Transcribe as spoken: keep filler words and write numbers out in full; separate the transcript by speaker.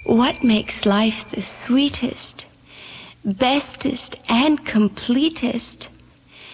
Speaker 1: What makes life the sweetest, bestest, and completest